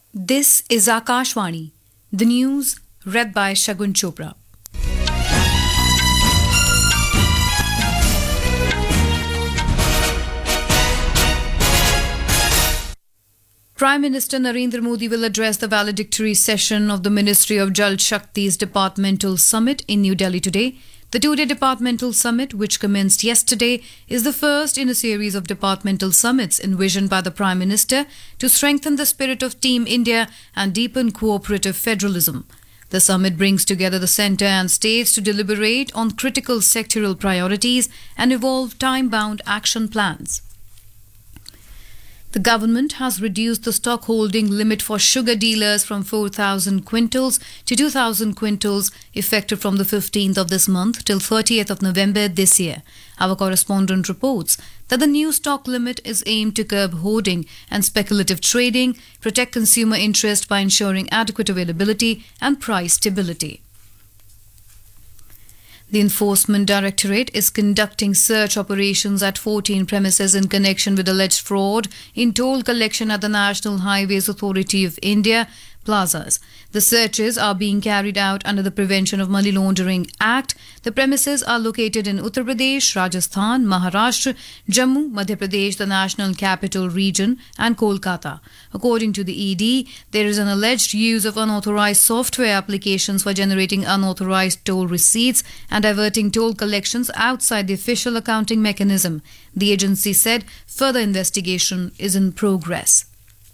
This is Akashvani, the news read by Shagun Chopra. Prime Minister Narendra Modi will address the valedictory session of the Ministry of Jal Shakti's Departmental Summit in New Delhi today. The two-day departmental summit, which commenced yesterday, is the first in a series of departmental summits envisioned by the Prime Minister to strengthen the spirit of Team India and deepen cooperative federalism. The summit brings together the centre and states to deliberate on critical sectoral priorities and evolve time-bound action plans. The government has reduced the stock holding limit for sugar dealers from 4,000 quintals to 2,000 quintals effective from the 15th of this month till 30th of November this year. Our correspondent reports that the new stock limit is aimed to curb hoarding and speculative trading, protect consumer interest by ensuring adequate availability and price stability. The Enforcement Directorate is conducting search operations at 14 premises in connection with alleged fraud in toll collection at the National Highways Authority of India plazas. The searches are being carried out under the Prevention of Money Laundering Act. The premises are located in Uttar Pradesh, Rajasthan, Maharashtra, Jammu, Madhya Pradesh, the National Capital Region and Kolkata. According to the ED, there is an alleged use of unauthorized software applications for generating unauthorized toll receipts and diverting toll collections outside the official accounting mechanism. The agency said further investigation is in progress.